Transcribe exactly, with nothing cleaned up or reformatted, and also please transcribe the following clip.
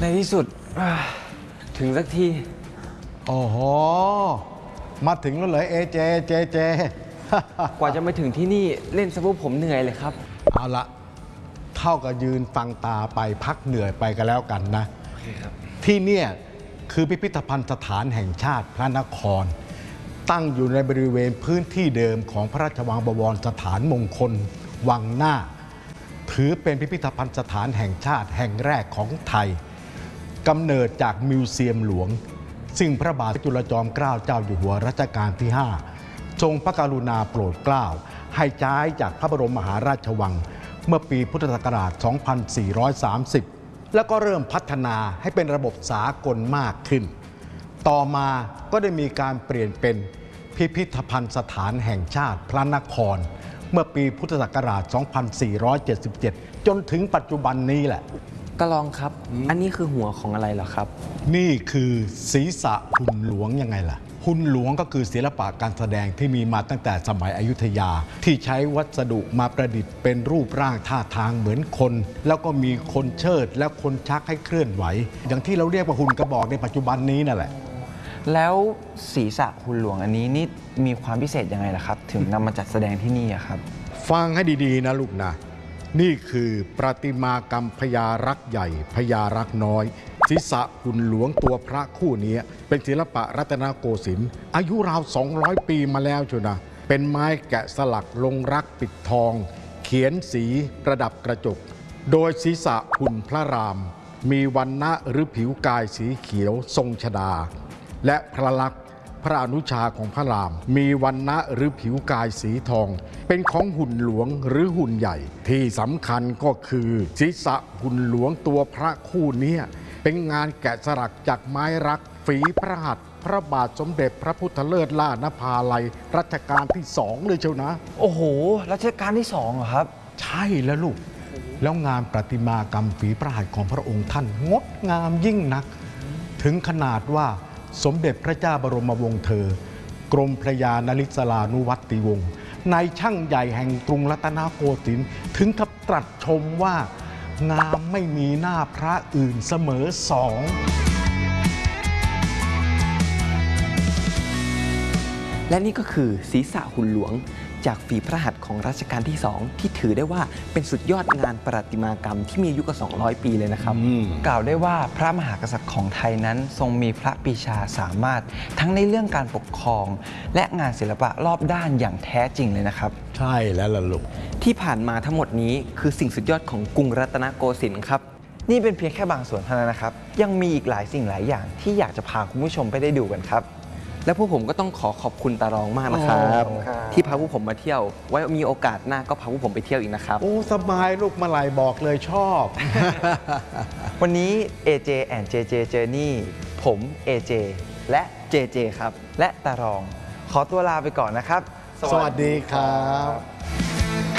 ในที่สุดถึงสักทีโอ้โหมาถึงแล้วเหรอเอเจเจเจกว่าจะมาถึงที่นี่เล่นซะพวกผมเหนื่อยเลยครับเอาละเท่ากับยืนฟังตาไปพักเหนื่อยไปกันแล้วกันนะโอเคครับที่เนี่ยคือพิพิธภัณฑ์สถานแห่งชาติพระนครตั้งอยู่ในบริเวณพื้นที่เดิมของพระราชวังบวรสถานมงคลวังหน้าถือเป็นพิพิธภัณฑ์สถานแห่งชาติแห่งแรกของไทยกำเนิดจากมิวเซียมหลวงซึ่งพระบาทจุลจอมเกล้าเจ้าอยู่หัวรัชกาลที่ห้าทรงพระกรุณาโปรดเกล้าให้ย้ายจากพระบรมมหาราชวังเมื่อปีพุทธศักราช สองพันสี่ร้อยสามสิบ แล้วก็เริ่มพัฒนาให้เป็นระบบสากลมากขึ้นต่อมาก็ได้มีการเปลี่ยนเป็นพิพิธภัณฑ์สถานแห่งชาติพระนครเมื่อปีพุทธศักราช สองพันสี่ร้อยเจ็ดสิบเจ็ด จนถึงปัจจุบันนี้แหละตะลองครับอันนี้คือหัวของอะไรเหรอครับนี่คือศีรษะหุ่นหลวงยังไงล่ะหุ่นหลวงก็คือศิลปะการแสดงที่มีมาตั้งแต่สมัยอยุธยาที่ใช้วัสดุมาประดิษฐ์เป็นรูปร่างท่าทางเหมือนคนแล้วก็มีคนเชิดและคนชักให้เคลื่อนไหวอย่างที่เราเรียกว่าหุ่นกระบอกในปัจจุบันนี้นั่นแหละแล้วศีรษะหุ่นหลวงอันนี้นี่มีความพิเศษยังไงล่ะครับถึงนำมาจัดแสดงที่นี่ครับฟังให้ดีๆนะลูกนะนี่คือประติมากรรมพญารักษ์ใหญ่พญารักษ์น้อยศีรษะหุ่นหลวงตัวพระคู่นี้เป็นศิลปะรัตนโกสินทร์อายุราวสองร้อยปีมาแล้วชัวนะเป็นไม้แกะสลักลงรักปิดทองเขียนสีประดับกระจกโดยศีรษะหุ่นพระรามมีวรรณะหรือผิวกายสีเขียวทรงชฎาและพระลักษณ์พระอนุชาของพระรามมีวรรณะหรือผิวกายสีทองเป็นของหุ่นหลวงหรือหุ่นใหญ่ที่สำคัญก็คือศีรษะหุ่นหลวงตัวพระคู่นี้เป็นงานแกะสลักจากไม้รักฝีพระหัตถ์พระบาทสมเด็จพระพุทธเลิศล่านภาลัยรัชกาลที่สองเลยเชียวนะโอ้โหรัชกาลที่สองเหรอครับใช่แล้วลูกแล้วงานประติมากรรมฝีพระหัตถ์ของพระองค์ท่านงดงามยิ่งนักถึงขนาดว่าสมเด็จพระเจ้าบรมวงศ์เธอกรมพระยานริศรานุวัติวงศ์นายช่างใหญ่แห่งกรุงรัตนโกสินทร์ถึงกับตรัสชมว่างามไม่มีหน้าพระอื่นเสมอสองและนี่ก็คือศีรษะหุ่นหลวงจากฝีพระหัตถ์ของรัชกาลที่สองที่ถือได้ว่าเป็นสุดยอดงานประติมากรรมที่มีอายุกว่าสองร้อยปีเลยนะครับกล่าวได้ว่าพระมหากษัตริย์ของไทยนั้นทรงมีพระปรีชาสามารถทั้งในเรื่องการปกครองและงานศิลปะรอบด้านอย่างแท้จริงเลยนะครับใช่แล้วล่ะลูกที่ผ่านมาทั้งหมดนี้คือสิ่งสุดยอดของกรุงรัตนโกสินทร์ครับนี่เป็นเพียงแค่บางส่วนเท่านั้นนะครับยังมีอีกหลายสิ่งหลายอย่างที่อยากจะพาคุณผู้ชมไปได้ดูกันครับและพวกผมก็ต้องขอขอบคุณตารองมากนะครับที่พาพวกผมมาเที่ยวไว้มีโอกาสหน้าก็พาพวกผมไปเที่ยวอีกนะครับโอ้สบายลูกมาไหลบอกเลยชอบวันนี้ เอ เจ and เจ เจ Journey ผม เอ เจ และ เจ เจ ครับและตารองขอตัวลาไปก่อนนะครับสวัสดีครับ